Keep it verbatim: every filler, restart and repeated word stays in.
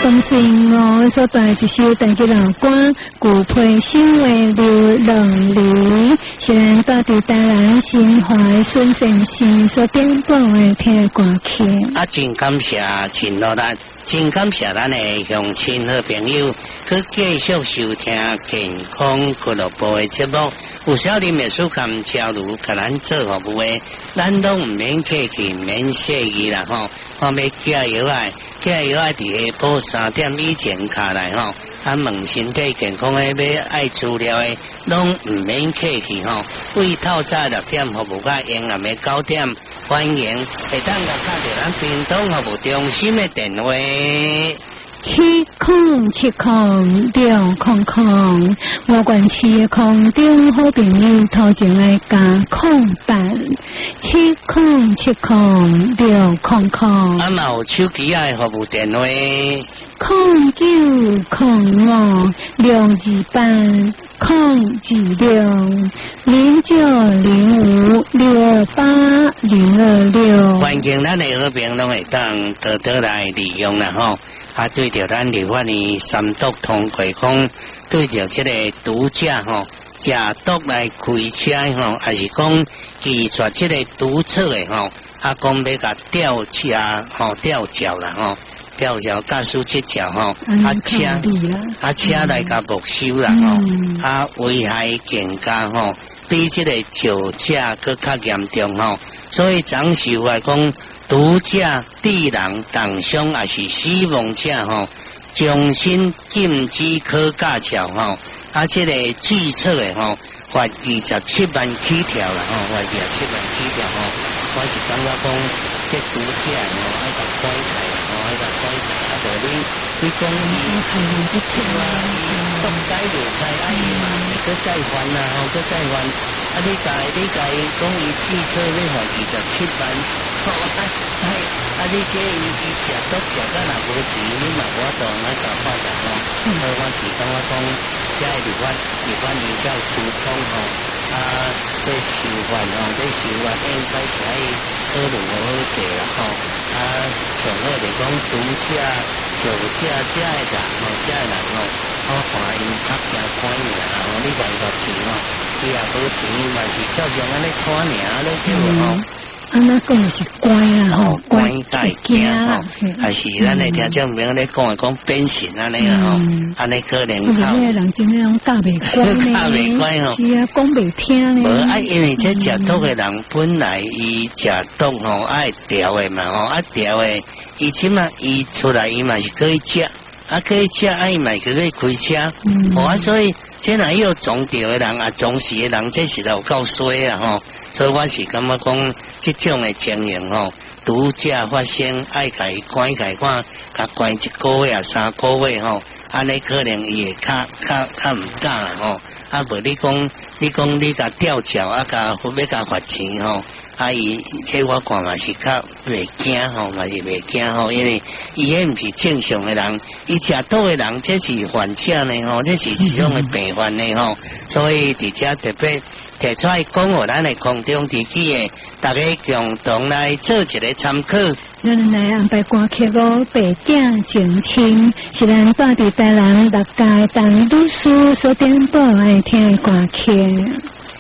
感谢我所带一首大吉老歌，古配首的流浪里，是咱到伫台南心怀孙先生所点播的听歌曲。 啊，真感谢，真落力。真感谢咱的乡亲好朋友，去继续收听健康俱乐部的节目。有少年的书刊交流，甲咱做服务的，咱都唔免客气，免谢意啦吼。我要加油啊，加油啊！伫下晡三點以前下來吼，啊問身體健康的要愛資料的，攏唔免客氣吼。為透早六點服務到永暗的九點，歡迎會當甲打到咱屏東服務中心的電話。 七空七空六空空，我管市的空中好朋友头前来加空板，七空七空六空空。 啊嘛有手機啊服務電話， 空九空五六二八空二六零九零五六二八零二六。 歡迎咱的好朋友攏會當多多來利用啦吼。啊，對着咱立法院三毒通過講，對着這個毒駕吼，食毒來開車吼，還是講拒絕這個毒測的吼，啊講要甲吊車吼吊照啦吼，吊照駕駛執照吼，啊車啊車來甲沒收啦吼，啊危害健康吼，比這個酒駕佫較嚴重吼，所以長壽來講。毒駕致人重傷也是死亡者吼，終身禁止考駕照吼，啊，這個註冊的吼，罰二十七萬起跳啦吼，罰二十七萬起跳吼，我是感覺講，這毒駕吼，愛甲改態啦吼，愛甲改態，啊，就你你講伊不跳啊，不改就改，啊伊嘛是佫再犯啦吼，佫再犯，啊，你家你家講伊註冊要罰二十七萬。哦，啊，哎，啊，你這伊伊食毒食到若無錢，你嘛無法度來搞發達吼。所以我是感覺講，這個立法立法院較疏通吼，啊，這修法吼，這修法應該是愛討論好好勢啦吼。啊，上好就講毒駕、酒駕這個人吼，這個人吼，我看因讀真歹爾啦吼，你賺個錢吼，伊也無錢，嘛是照常安尼看爾，你對無吼？ 啊，那講是乖啦吼， 乖大驚吼，還是咱嚟聽眾朋友咧講講變形安尼啦吼，安尼可能靠。有啲人真係講教袂乖呢， 教袂乖吼， 是啊，講袂聽呢。 無啊，因為這食毒嘅人本來伊食毒吼愛調嘅嘛吼，啊調嘅，伊起碼伊出來伊嘛是可以食，啊可以食，啊伊嘛可以開車，哦啊所以這若有撞到嘅人啊，撞死嘅人，這是有夠衰啊吼。所以我是感覺講，這種的情形吼，毒駕發生，愛甲伊關起看，甲關一個月啊三個月吼，安尼可能伊會較較較唔敢啦吼。啊無你講，你講你甲吊橋啊，甲要甲罰錢吼，啊伊這我看嘛是較袂驚吼，嘛是袂驚吼，因為伊迄毋是正常的人，伊食毒的人，這是患者呢吼，這是一種的病患呢吼，所以佇遮特別。提出來講互咱的空中地區的大家共同來做一個參考。 咱來安排歌曲咯，白鏡情深，是咱住佇台南六街陳女士所點播愛聽的歌曲。